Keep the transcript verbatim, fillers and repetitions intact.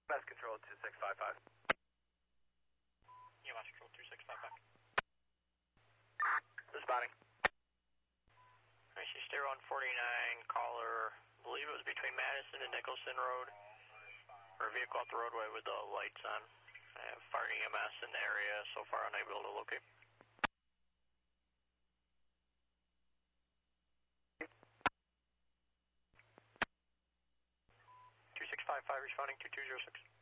Mass Control two six five five. Yeah, Mass Control two six five five. Responding. I see Stair one forty-nine, caller, I believe it was between Madison and Nicholson Road, or a vehicle off the roadway with the lights on. I have fire E M S in the area, so far unable to locate. two six five five responding to two zero six.